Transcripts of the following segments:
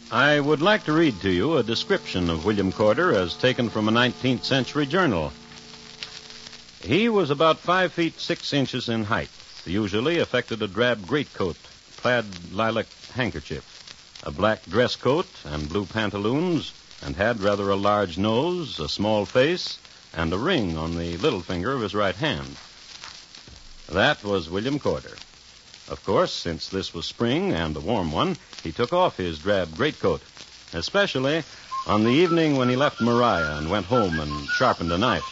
I would like to read to you a description of William Corder as taken from a 19th century journal. He was about 5 feet 6 inches in height, usually affected a drab greatcoat, plaid lilac handkerchief, a black dress coat and blue pantaloons, and had rather a large nose, a small face, and a ring on the little finger of his right hand. That was William Corder. Of course, since this was spring and a warm one, he took off his drab greatcoat, especially on the evening when he left Maria and went home and sharpened a knife.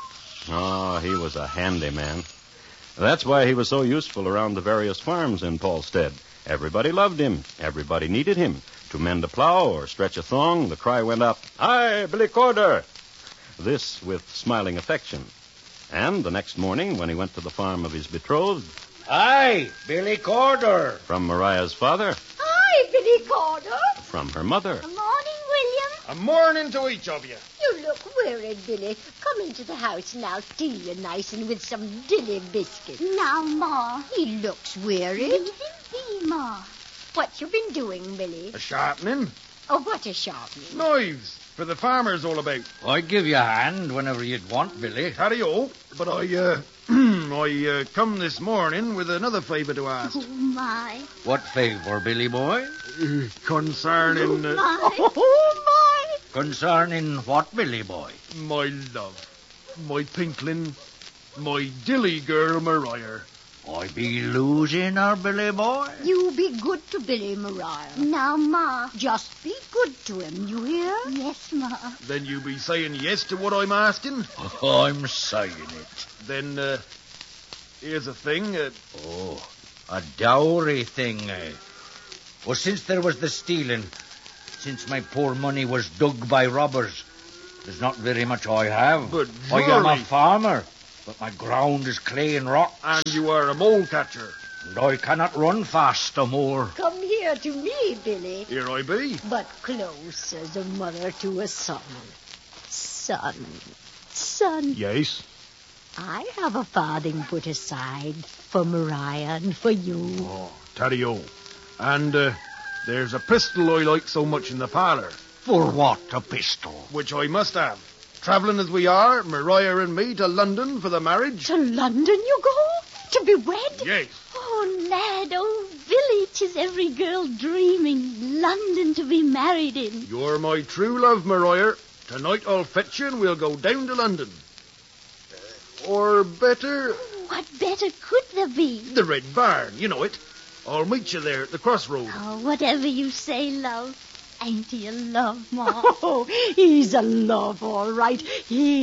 Oh, he was a handy man. That's why he was so useful around the various farms in Paulstead. Everybody loved him. Everybody needed him. To mend a plow or stretch a thong, the cry went up, "Aye, Billy Corder!" This with smiling affection. And the next morning, when he went to the farm of his betrothed, "Aye, Billy Corder!" from Maria's father, "Hi, Billy Corder!" from her mother. Good morning, William. A morning to each of you. You look worried, Billy. Come into the house and I'll steal you nice and with some dilly biscuits. Now, Ma. He looks worried. Leave him be, Ma. What you been doing, Billy? A sharpening. Oh, what a sharpening. Knives for the farmers all about. I'd give you a hand whenever you'd want, Billy. Carry-o. But I come this morning with another favour to ask. Oh, my. What favour, Billy boy? Concerning... My. Oh, my. Concerning what, Billy boy? my love, my pinkling, my dilly girl Maria. I be losing her, Billy boy. You be good to Billy, Maria. Now, Ma. Just be good to him, you hear? Yes, Ma. Then you be saying yes to what I'm asking? I'm saying it. Then, here's a thing. Oh, a dowry thing, eh? Well, since there was the stealing, since my poor money was dug by robbers, there's not very much I have. But I am a surely- farmer, but my ground is clay and rock, And you are a mole catcher. and I cannot run fast no more. Come here to me, Billy. Here I be. But close as a mother to a son. Son, Yes. I have a farthing put aside for Maria and for you. Oh, Taddy-o. And, there's a pistol I like so much in the parlour, For what, a pistol? which I must have. Travelling as we are, Maria and me, to London for the marriage. To London you go? To be wed? Yes. Oh, lad, oh, Billy, 'tis every girl dreaming. London to be married in. You're my true love, Maria. Tonight I'll fetch you and we'll go down to London. Or better, What better could there be? the Red Barn. You know it. I'll meet you there at the crossroads. Oh, whatever you say, love. Ain't he a love, Ma? Oh, he's a love, all right. He